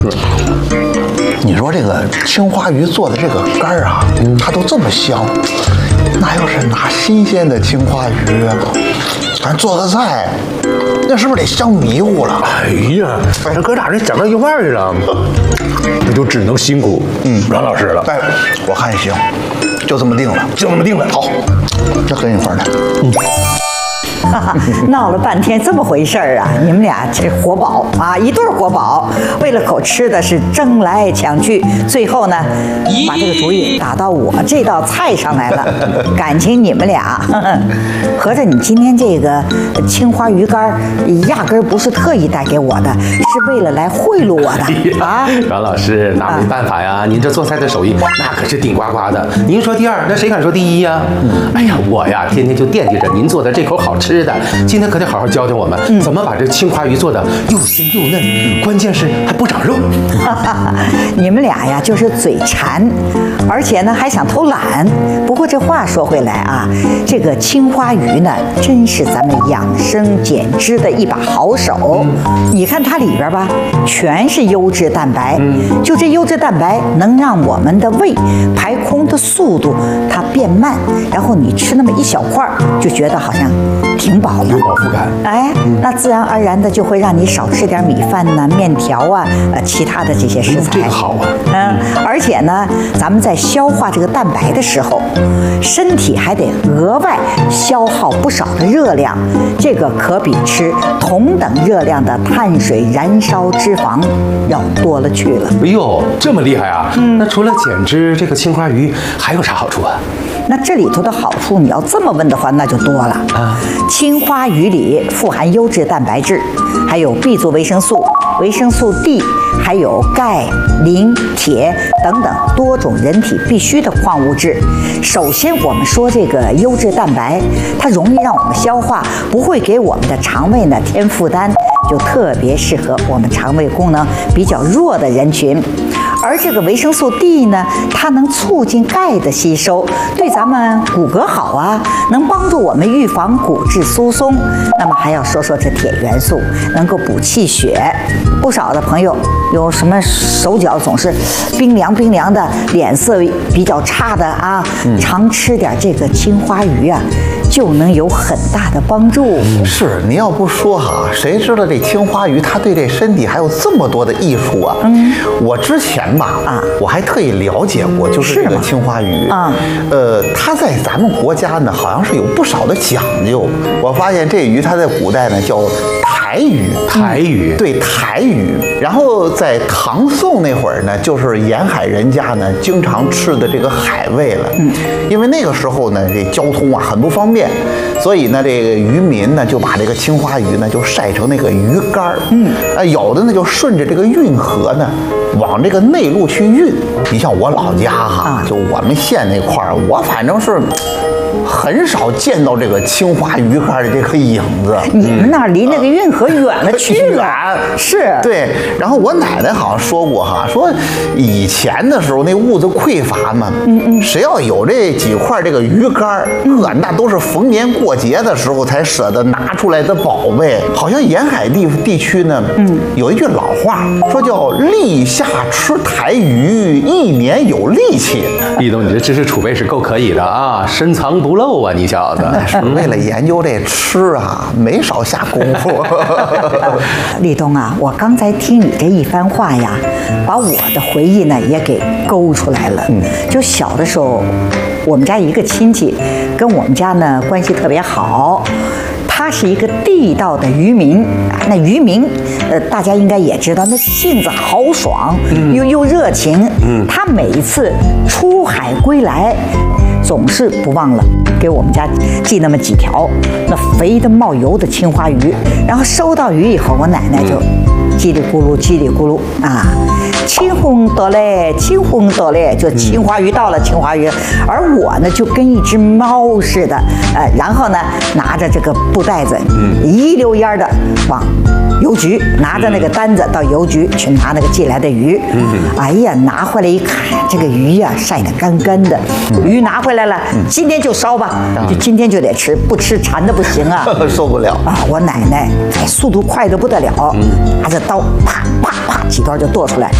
你说这个青花鱼做的这个干儿啊，它都这么香，那要是拿新鲜的青花鱼，咱做个菜，那是不是得香迷糊了？ 哎呀，这哥俩这讲到一块儿去了，那就只能辛苦阮老师了。 哎，我看行，就这么定了， 就这么定了。 好，这跟一块儿的。 闹了半天这么回事儿啊！你们俩这活宝啊，一对活宝，为了口吃的是争来抢去，最后呢，把这个主意打到我这道菜上来了。感情你们俩，合着你今天这个青花鱼干压根儿不是特意带给我的，是为了来贿赂我的啊！ 阮老师，那没办法呀，您这做菜的手艺那可是顶呱呱的。您说第二，那谁敢说第一呀？哎呀，我呀天天就惦记着您做的这口好吃的，今天可得好好教教我们怎么把这青花鱼做的又鲜又嫩，关键是还不长肉。 你们俩呀就是嘴馋，而且呢还想偷懒。不过这话说回来啊，这个青花鱼呢，真是咱们养生减脂的一把好手。你看它里边吧，全是优质蛋白，就这优质蛋白能让我们的胃排空的速度它变慢，然后你吃那么一小块就觉得好像挺饱了， 有饱腹感。 哎，那自然而然的就会让你少吃点米饭呐、面条啊，其他的这些食材。 这个好啊。 而且呢，咱们在消化这个蛋白的时候，身体还得额外消耗不少的热量，这个可比吃同等热量的碳水燃烧脂肪要多了去了。 哎呦，这么厉害啊！那除了减脂，这个青花鱼还有啥好处啊？ 那这里头的好处，你要这么问的话，那就多了啊。青花鱼里富含优质蛋白质，还有 B 族维生素、维生素 D， 还有钙、磷、铁等等多种人体必需的矿物质。首先，我们说这个优质蛋白，它容易让我们消化，不会给我们的肠胃呢添负担，就特别适合我们肠胃功能比较弱的人群。而这个维生素 D 呢，它能促进钙的吸收，对咱们骨骼好啊，能帮助我们预防骨质疏松。那么还要说说这铁元素，能够补气血。不少的朋友有什么手脚总是冰凉的，脸色比较差的啊，常吃点这个青花鱼啊，就能有很大的帮助。 是，你要不说哈，谁知道这青花鱼它对这身体还有这么多的益处啊？我之前吧，我还特意了解过，就是这个青花鱼啊，它在咱们国家呢，好像是有不少的讲究。我发现这鱼它在古代呢叫台鱼，对，台鱼。然后在唐宋那会儿呢，就是沿海人家呢经常吃的这个海味了。因为那个时候呢，这交通啊很不方便，所以呢，这个渔民呢就把这个青花鱼呢就晒成那个鱼干儿。有的呢就顺着这个运河呢往这个内陆去运。你像我老家哈，就我们县那块儿，我反正是很少见到这个青花鱼干的这个影子。 你们那儿离那个运河远了去了，是。 对，然后我奶奶好像说过哈，说以前的时候那物资匮乏嘛，谁要有这几块这个鱼干那都是逢年过节的时候才舍得拿出来的宝贝。好像沿海地区呢，有一句老话说叫立夏吃台鱼，一年有力气。 立冬，你这知识储备是够可以的啊，深藏不露啊，你小子。 那是为了研究这吃啊，没少下功夫。 立冬啊，我刚才听你这一番话呀，把我的回忆呢也给勾出来了。就小的时候，我们家一个亲戚跟我们家呢关系特别好。他是一个地道的渔民，那渔民，大家应该也知道，那性子豪爽，又热情。他每一次出海归来，总是不忘了给我们家寄那么几条那肥的冒油的青花鱼。然后收到鱼以后，我奶奶就叽里咕噜啊， 青红的嘞，青红的嘞，就青花鱼到了，青花鱼。而我呢，就跟一只猫似的，然后呢，拿着这个布袋子，一溜烟的往邮局，拿着那个单子到邮局去拿那个寄来的鱼。哎呀，拿回来一看，这个鱼呀晒得干干的，鱼拿回来了，今天就烧吧，就今天就得吃，不吃馋的不行啊， 受不了啊！我奶奶速度快得不得了，拿着刀啪啪啪几刀就剁出来。